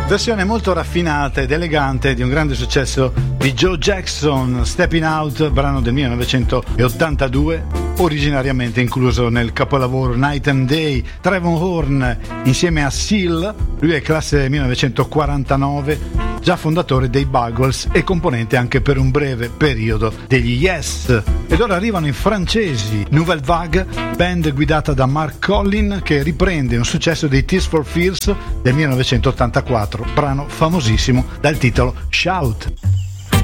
Versione molto raffinata ed elegante di un grande successo di Joe Jackson, Stepping Out, brano del 1982, originariamente incluso nel capolavoro Night and Day. Trevor Horn insieme a Seal, lui è classe 1949, già fondatore dei Buggles e componente anche per un breve periodo degli Yes. Ed ora arrivano i francesi Nouvelle Vague, band guidata da Mark Collin, che riprende un successo dei Tears for Fears del 1984, brano famosissimo dal titolo Shout.